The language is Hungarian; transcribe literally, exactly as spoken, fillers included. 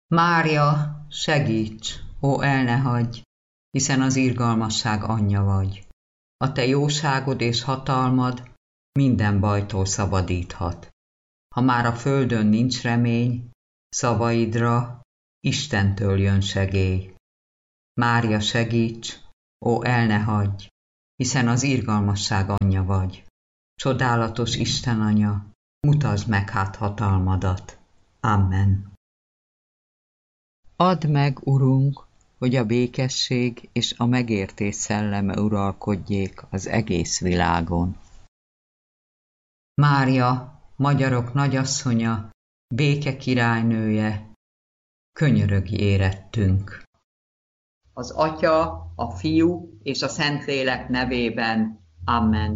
Mária, segíts, ó el ne hagyj, hiszen az irgalmasság anyja vagy. A te jóságod és hatalmad minden bajtól szabadíthat. Ha már a földön nincs remény, szavaidra Istentől jön segély. Mária, segíts, ó el ne hagyj, hiszen az irgalmasság anyja vagy. Csodálatos Isten anya, mutasd meg hát hatalmadat. Amen. Add meg, Urunk, hogy a békesség és a megértés szelleme uralkodjék az egész világon. Mária, magyarok nagyasszonya, béke királynője, könyörögj érettünk. Az Atya, a Fiú és a Szentlélek nevében. Amen.